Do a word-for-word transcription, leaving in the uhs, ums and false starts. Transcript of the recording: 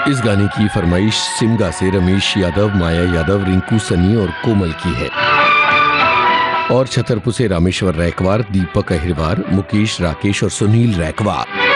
इस गाने की फरमाइश सिमगा से रमेश यादव, माया यादव, रिंकू सनी और कोमल की है। और छतरपुर से रामेश्वर रैकवार, दीपक अहिरवार, मुकेश, राकेश और सुनील रैकवार।